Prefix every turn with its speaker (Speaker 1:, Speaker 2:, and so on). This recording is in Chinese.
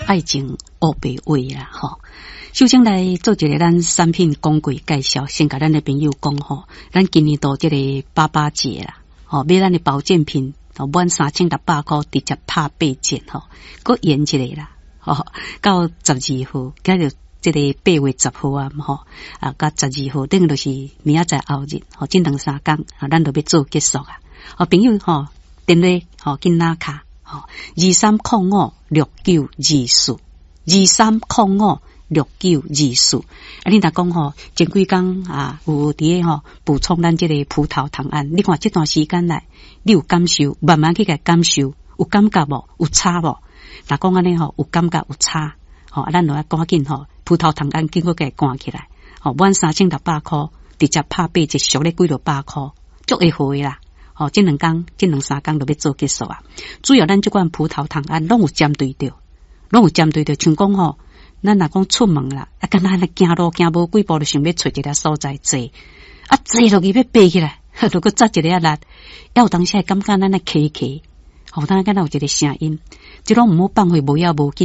Speaker 1: 爱情乌白话啦吼。首先来做一个咱产品广告介绍，先甲咱的朋友讲吼，咱今年度这个88节啦，吼买咱的保健品，满3600块直接拍8折吼，搁延一个啦，吼到12号，今日这个8月10号啊，吼啊，到12号，等于就是明仔载后日，吼，这2、3天啊，咱就要做结束啊。哦，朋友吼，电话吼，紧拿卡吼，2305-6924，2305-6924。啊，你若讲吼，前几工啊，有伫个吼补充咱这个葡萄糖胺，你看这段时间来，你有感受，慢慢去甲感受，有感觉无？有差无？若讲安尼吼，有感觉有差，吼，啊，咱就要赶紧吼，葡萄糖胺经过甲赶起来，吼，满3600块，直接拍8折，俗咧几落百块，足会好啦。哦，这2天、这2、3天就要做结束啊。主要咱这款葡萄糖胺，拢有针对着，像讲吼，咱若讲出门啦，啊，敢若行路行无几步，就想要找一个所在坐，啊，坐落去要爬起来，如果扎一个力，有当时会感觉咱咧咳咳，吼，当然敢若有一个声音，这种毋好放回无要无紧。